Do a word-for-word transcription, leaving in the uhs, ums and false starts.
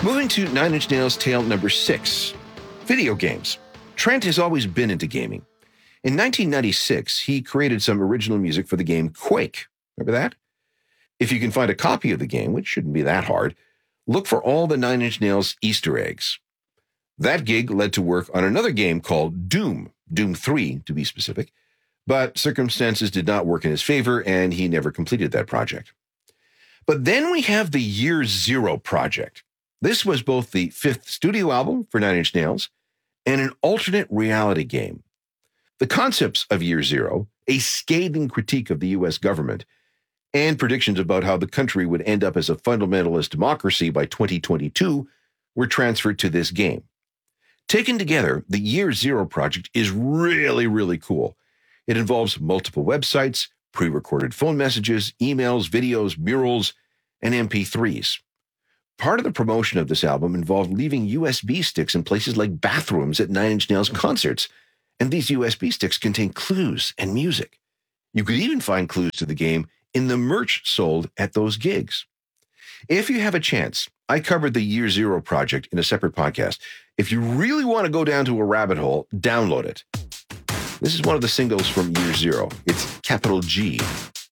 Moving to Nine Inch Nails' tale number six, video games. Trent has always been into gaming. In nineteen ninety-six, he created some original music for the game Quake. Remember that? If you can find a copy of the game, which shouldn't be that hard, look for all the Nine Inch Nails Easter eggs. That gig led to work on another game called Doom, Doom three to be specific, but circumstances did not work in his favor and he never completed that project. But then we have the Year Zero project. This was both the fifth studio album for Nine Inch Nails and an alternate reality game. The concepts of Year Zero, a scathing critique of the U S government, and predictions about how the country would end up as a fundamentalist democracy by twenty twenty-two were transferred to this game. Taken together, the Year Zero project is really, really cool. It involves multiple websites, pre-recorded phone messages, emails, videos, murals, and M P threes. Part of the promotion of this album involved leaving U S B sticks in places like bathrooms at Nine Inch Nails concerts, and these U S B sticks contain clues and music. You could even find clues to the game in the merch sold at those gigs. If you have a chance, I covered the Year Zero project in a separate podcast. If you really want to go down to a rabbit hole, download it. This is one of the singles from Year Zero. It's capital G,